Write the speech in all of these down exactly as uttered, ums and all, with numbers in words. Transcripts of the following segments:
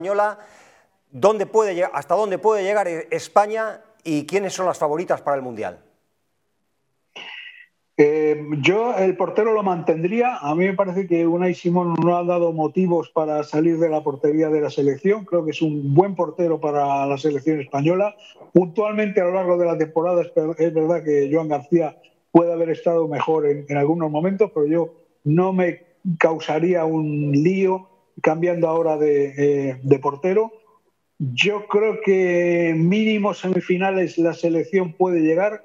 española, ¿dónde puede llegar, hasta dónde puede llegar España y quiénes son las favoritas para el Mundial? Eh, yo el portero lo mantendría. A mí me parece que Unai Simón no ha dado motivos para salir de la portería de la selección. Creo que es un buen portero para la selección española. Puntualmente a lo largo de la temporada es, es verdad que Joan García puede haber estado mejor en, en algunos momentos, pero yo no me causaría un lío cambiando ahora de, eh, de portero. Yo creo que mínimo semifinales la selección puede llegar.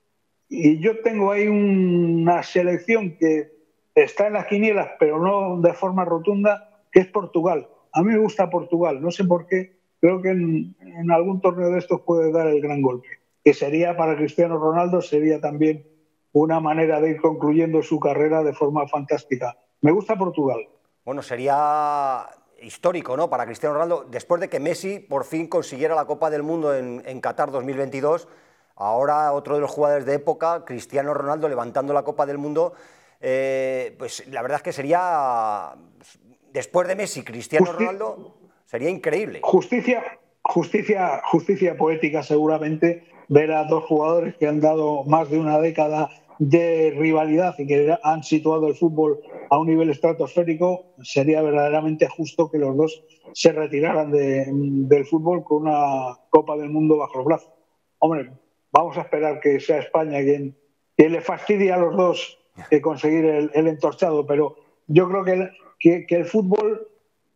Y yo tengo ahí una selección que está en las quinielas, pero no de forma rotunda, que es Portugal. A mí me gusta Portugal, no sé por qué, creo que en, en algún torneo de estos puede dar el gran golpe. Que sería para Cristiano Ronaldo, sería también una manera de ir concluyendo su carrera de forma fantástica. Me gusta Portugal. Bueno, sería histórico, ¿no?, para Cristiano Ronaldo, después de que Messi por fin consiguiera la Copa del Mundo en, en Qatar dos mil veintidós. Ahora otro de los jugadores de época, Cristiano Ronaldo, levantando la Copa del Mundo. Eh, pues la verdad es que sería, después de Messi, Cristiano Justi Ronaldo, sería increíble. Justicia, justicia, justicia poética seguramente, ver a dos jugadores que han dado más de una década de rivalidad y que han situado el fútbol a un nivel estratosférico. Sería verdaderamente justo que los dos se retiraran de, del fútbol con una Copa del Mundo bajo los brazos. Hombre, vamos a esperar que sea España quien, quien le fastidie a los dos eh, conseguir el, el entorchado, pero yo creo que el, que, que el fútbol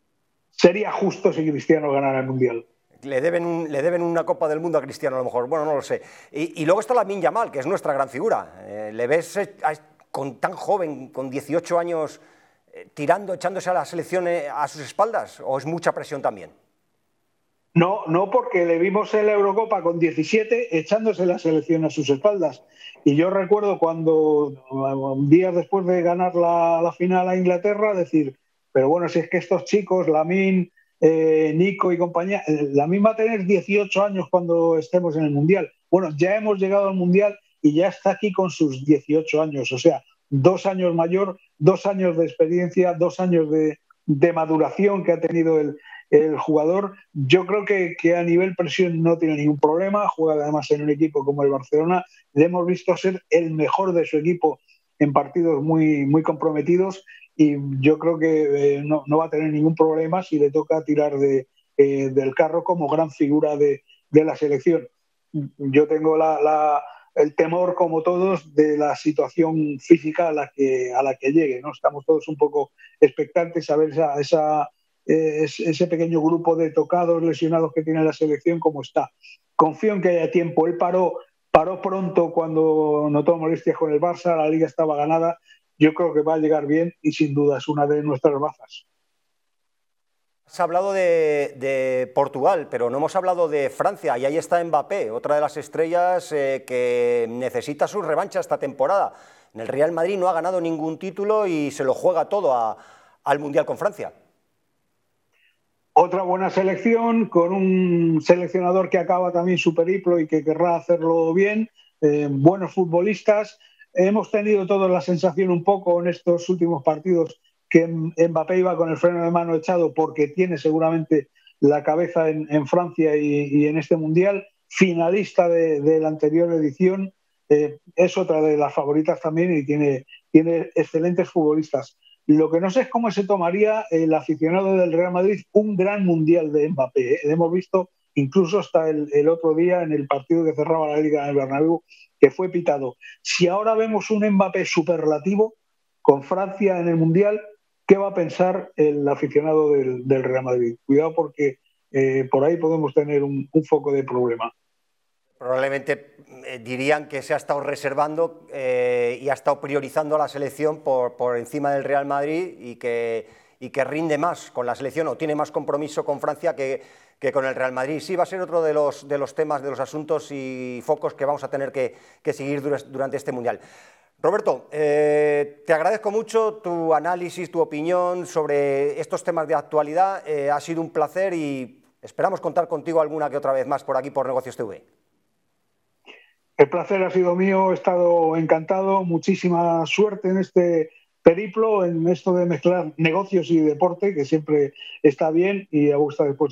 sería justo si Cristiano ganara el Mundial. Le deben, un, le deben una Copa del Mundo a Cristiano a lo mejor, bueno, no lo sé. Y, y luego está Lamine Yamal, que es nuestra gran figura. Eh, ¿Le ves eh, con tan joven, con dieciocho años, eh, tirando, echándose a la selección eh, a sus espaldas? ¿O es mucha presión también? No, no, porque le vimos en la Eurocopa con diecisiete echándose la selección a sus espaldas. Y yo recuerdo cuando, días después de ganar la, la final a Inglaterra, decir, pero bueno, si es que estos chicos, Lamine, eh, Nico y compañía, Lamine va a tener dieciocho años cuando estemos en el Mundial. Bueno, ya hemos llegado al Mundial y ya está aquí con sus dieciocho años. O sea, dos años mayor, dos años de experiencia, dos años de, de maduración que ha tenido el el jugador. Yo creo que, que a nivel presión no tiene ningún problema, juega además en un equipo como el Barcelona, le hemos visto ser el mejor de su equipo en partidos muy, muy comprometidos y yo creo que eh, no, no va a tener ningún problema si le toca tirar de, eh, del carro como gran figura de, de la selección. Yo tengo la, la, el temor, como todos, de la situación física a la que, a la que llegue, ¿no? Estamos todos un poco expectantes a ver esa, esa ese pequeño grupo de tocados, lesionados que tiene la selección, como está. Confío en que haya tiempo. Él paró, paró pronto cuando notó molestias con el Barça, la Liga estaba ganada. Yo creo que va a llegar bien y sin duda es una de nuestras bazas. Has hablado de, de Portugal, pero no hemos hablado de Francia, y ahí está Mbappé, otra de las estrellas eh, que necesita su revancha esta temporada. En el Real Madrid no ha ganado ningún título y se lo juega todo a, al Mundial con Francia. Otra buena selección, con un seleccionador que acaba también su periplo y que querrá hacerlo bien, eh, buenos futbolistas. Hemos tenido todos la sensación un poco en estos últimos partidos que Mbappé iba con el freno de mano echado porque tiene seguramente la cabeza en, en Francia y, y en este Mundial. Finalista de, de la anterior edición, eh, es otra de las favoritas también y tiene, tiene excelentes futbolistas. Lo que no sé es cómo se tomaría el aficionado del Real Madrid un gran Mundial de Mbappé, ¿eh? Hemos visto incluso hasta el, el otro día en el partido que cerraba la Liga en el Bernabéu que fue pitado. Si ahora vemos un Mbappé superlativo con Francia en el Mundial, ¿qué va a pensar el aficionado del, del Real Madrid? Cuidado porque eh, por ahí podemos tener un, un foco de problema. Probablemente eh, dirían que se ha estado reservando eh, y ha estado priorizando a la selección por, por encima del Real Madrid y que, y que rinde más con la selección o tiene más compromiso con Francia que, que con el Real Madrid. Sí, va a ser otro de los, de los temas, de los asuntos y focos que vamos a tener que, que seguir durante este Mundial. Roberto, eh, te agradezco mucho tu análisis, tu opinión sobre estos temas de actualidad. Eh, ha sido un placer y esperamos contar contigo alguna que otra vez más por aquí por Negocios T V. El placer ha sido mío, he estado encantado, muchísima suerte en este periplo, en esto de mezclar negocios y deporte, que siempre está bien y a gusto después.